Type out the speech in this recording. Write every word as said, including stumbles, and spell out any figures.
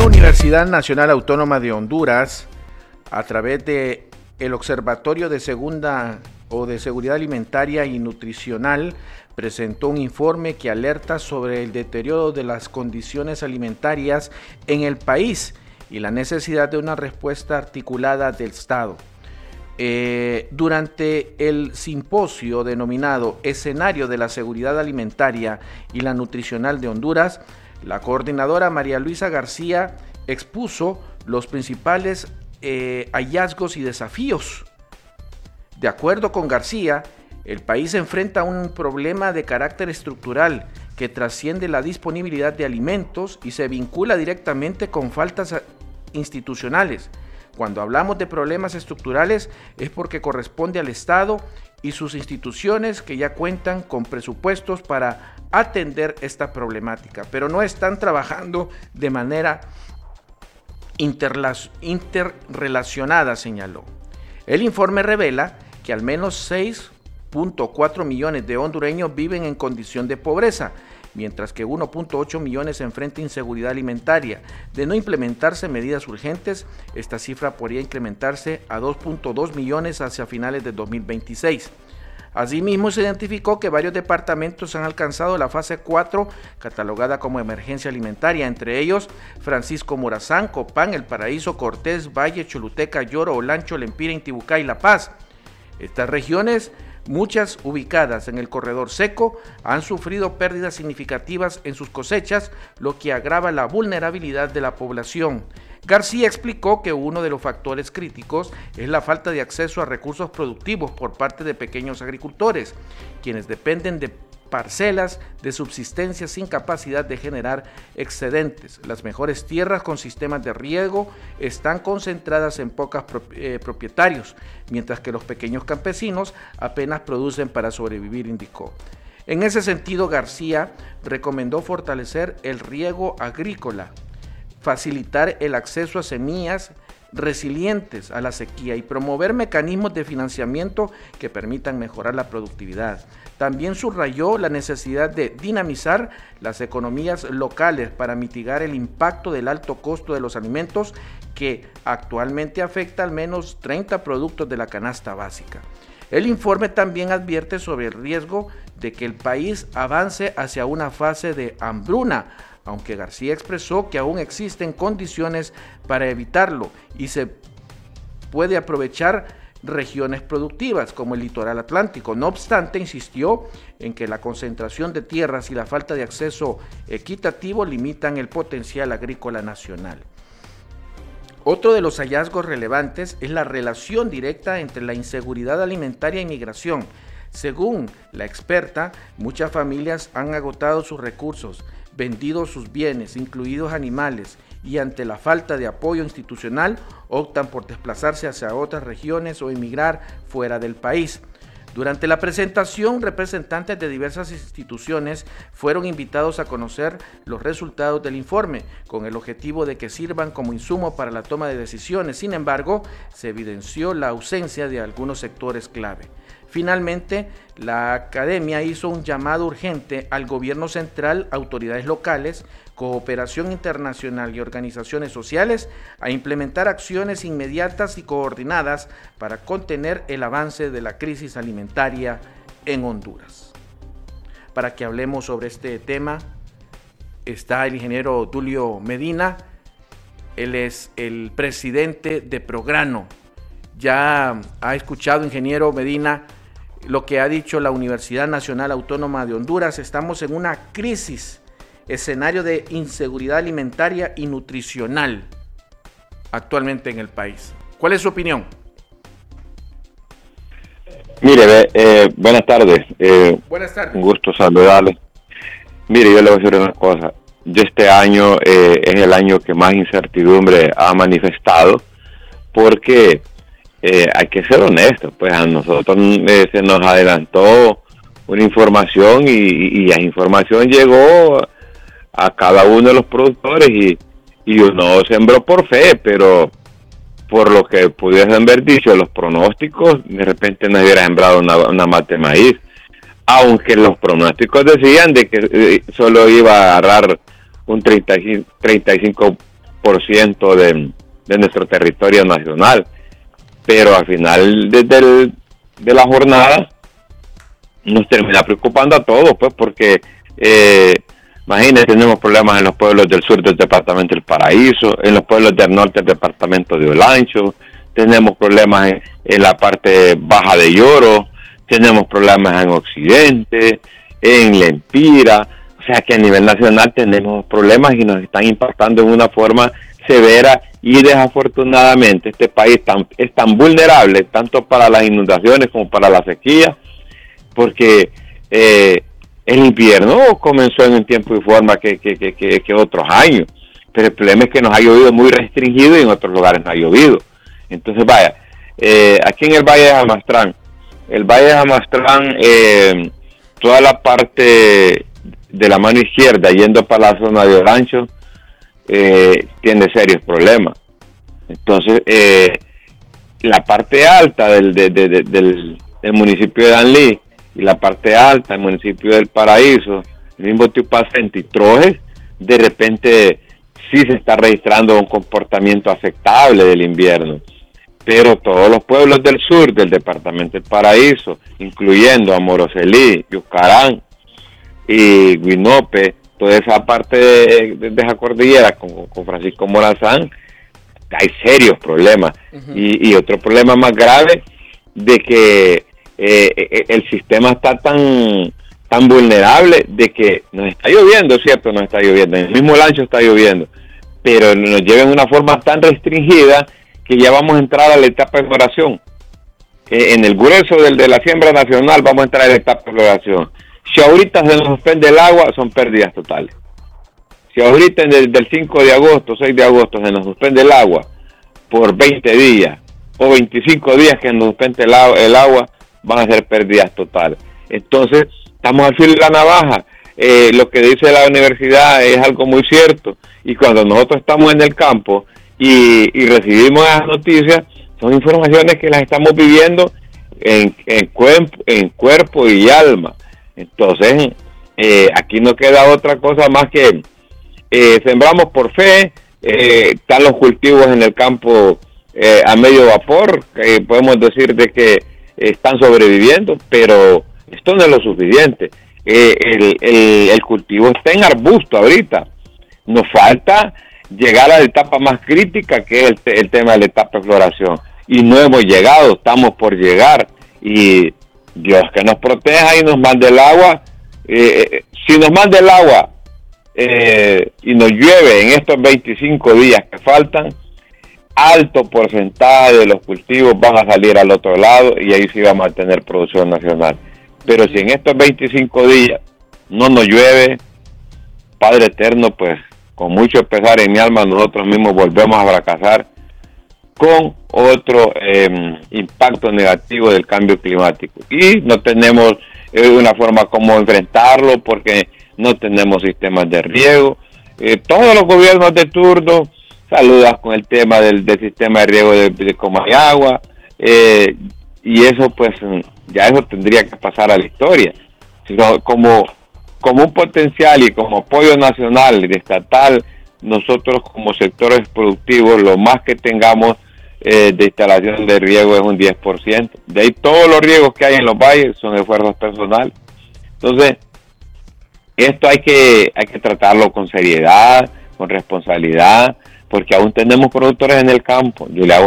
Universidad Nacional Autónoma de Honduras, a través de el Observatorio de Segunda o de Seguridad Alimentaria y Nutricional, presentó un informe que alerta sobre el deterioro de las condiciones alimentarias en el país y la necesidad de una respuesta articulada del Estado. Eh, durante el simposio denominado Escenario de la Seguridad Alimentaria y la Nutricional de Honduras, la coordinadora María Luisa García expuso los principales eh, hallazgos y desafíos. De acuerdo con García, el país enfrenta un problema de carácter estructural que trasciende la disponibilidad de alimentos y se vincula directamente con faltas institucionales. Cuando hablamos de problemas estructurales es porque corresponde al Estado y sus instituciones que ya cuentan con presupuestos para atender esta problemática, pero no están trabajando de manera interrelacionada, señaló. El informe revela que al menos seis punto cuatro millones de hondureños viven en condición de pobreza, mientras que uno punto ocho millones enfrentan inseguridad alimentaria. De no implementarse medidas urgentes, esta cifra podría incrementarse a dos punto dos millones hacia finales de dos mil veintiséis. Asimismo, se identificó que varios departamentos han alcanzado la fase cuatro, catalogada como emergencia alimentaria, entre ellos Francisco Morazán, Copán, El Paraíso, Cortés, Valle, Choluteca, Lloro, Olancho, Lempira, Intibucá y La Paz. Estas regiones, muchas ubicadas en el corredor seco, han sufrido pérdidas significativas en sus cosechas, lo que agrava la vulnerabilidad de la población. García explicó que uno de los factores críticos es la falta de acceso a recursos productivos por parte de pequeños agricultores, quienes dependen de parcelas de subsistencia sin capacidad de generar excedentes. Las mejores tierras con sistemas de riego están concentradas en pocos eh, propietarios, mientras que los pequeños campesinos apenas producen para sobrevivir, indicó. En ese sentido, García recomendó fortalecer el riego agrícola, facilitar el acceso a semillas resilientes a la sequía y promover mecanismos de financiamiento que permitan mejorar la productividad. También subrayó la necesidad de dinamizar las economías locales para mitigar el impacto del alto costo de los alimentos que actualmente afecta al menos treinta productos de la canasta básica. El informe también advierte sobre el riesgo de que el país avance hacia una fase de hambruna, aunque García expresó que aún existen condiciones para evitarlo y se puede aprovechar regiones productivas como el litoral atlántico. No obstante, insistió en que la concentración de tierras y la falta de acceso equitativo limitan el potencial agrícola nacional. Otro de los hallazgos relevantes es la relación directa entre la inseguridad alimentaria y migración. Según la experta, muchas familias han agotado sus recursos, vendido sus bienes, incluidos animales, y ante la falta de apoyo institucional optan por desplazarse hacia otras regiones o emigrar fuera del país. Durante la presentación, representantes de diversas instituciones fueron invitados a conocer los resultados del informe, con el objetivo de que sirvan como insumo para la toma de decisiones. Sin embargo, se evidenció la ausencia de algunos sectores clave. Finalmente, la academia hizo un llamado urgente al gobierno central, autoridades locales, cooperación internacional y organizaciones sociales a implementar acciones inmediatas y coordinadas para contener el avance de la crisis alimentaria en Honduras. Para que hablemos sobre este tema está el ingeniero Tulio Medina. Él es el presidente de Prograno. Ya ha escuchado, ingeniero Medina, lo que ha dicho la Universidad Nacional Autónoma de Honduras. Estamos en una crisis, escenario de inseguridad alimentaria y nutricional actualmente en el país. ¿Cuál es su opinión? Mire, eh, buenas tardes. Eh, buenas tardes. Un gusto saludarle. Mire, yo le voy a decir una cosa. Yo este año eh, es el año que más incertidumbre ha manifestado, porque Eh, hay que ser honestos, pues a nosotros eh, se nos adelantó una información y, y esa información llegó a cada uno de los productores y, y uno sembró por fe, pero por lo que pudiesen haber dicho los pronósticos, de repente nos hubiera sembrado una, una mata de maíz, aunque los pronósticos decían de que eh, solo iba a agarrar un treinta y cinco por ciento de, de nuestro territorio nacional. Pero al final desde el, de la jornada nos termina preocupando a todos, pues, porque eh, imagínense, tenemos problemas en los pueblos del sur del departamento del Paraíso, en los pueblos del norte del departamento de Olancho, tenemos problemas en, en la parte baja de Lloro, tenemos problemas en Occidente, en Lempira, o sea que a nivel nacional tenemos problemas y nos están impactando en una forma severa, y desafortunadamente este país tan, es tan vulnerable tanto para las inundaciones como para la sequía, porque eh, el invierno comenzó en un tiempo y forma que, que, que, que, que otros años, pero el problema es que nos ha llovido muy restringido y en otros lugares no ha llovido. Entonces vaya, eh, aquí en el Valle de Amastrán, el Valle de Amastrán, eh, toda la parte de la mano izquierda yendo para la zona de Olancho, eh, tiene serios problemas. Entonces eh, la parte alta del, de, de, de, del, del municipio de Danlí y la parte alta del municipio del Paraíso, el mismo Tiupacente y Trojes, de repente sí se está registrando un comportamiento aceptable del invierno, pero todos los pueblos del sur del departamento del Paraíso, incluyendo a Moroselí, Yucarán y Guinope, toda esa parte de, de, de esa cordillera con, con Francisco Morazán, hay serios problemas. Uh-huh. y, y otro problema más grave de que eh, el sistema está tan tan vulnerable de que nos está lloviendo, ¿cierto? Nos está lloviendo, en el mismo Lancho está lloviendo, pero nos lleva en una forma tan restringida que ya vamos a entrar a la etapa de floración. Eh, en el grueso del, de la siembra nacional vamos a entrar a la etapa de floración. Si ahorita se nos suspende el agua, son pérdidas totales. Si ahorita desde el cinco de agosto, seis de agosto, se nos suspende el agua por veinte días, o veinticinco días que nos suspende el agua, el agua van a ser pérdidas totales. Entonces, estamos al filo de la navaja. Eh, lo que dice la universidad es algo muy cierto. Y cuando nosotros estamos en el campo y, y recibimos esas noticias, son informaciones que las estamos viviendo en, en, cuerpo, en cuerpo y alma. Entonces, eh, aquí no queda otra cosa más que eh, sembramos por fe, eh, están los cultivos en el campo eh, a medio vapor, que podemos decir de que están sobreviviendo, pero esto no es lo suficiente. Eh, el, el, el cultivo está en arbusto ahorita, nos falta llegar a la etapa más crítica, que es el, el tema de la etapa de floración, y no hemos llegado, estamos por llegar, y Dios que nos proteja y nos mande el agua. Eh, si nos manda el agua eh, y nos llueve en estos veinticinco días que faltan, alto porcentaje de los cultivos van a salir al otro lado y ahí sí vamos a tener producción nacional. Pero si en estos veinticinco días no nos llueve, Padre Eterno, pues con mucho pesar en mi alma nosotros mismos volvemos a fracasar con otro eh, impacto negativo del cambio climático. Y no tenemos eh, una forma como enfrentarlo porque no tenemos sistemas de riego. Eh, todos los gobiernos de turno saludan con el tema del, del sistema de riego de, de Comayagua, eh, y eso pues ya eso tendría que pasar a la historia. Sino como, como un potencial y como apoyo nacional y estatal, nosotros como sectores productivos, lo más que tengamos eh, de instalación de riego es un diez por ciento. De ahí todos los riegos que hay en los valles son esfuerzos personales. Entonces, esto hay que, hay que tratarlo con seriedad, con responsabilidad, porque aún tenemos productores en el campo. Yo le hago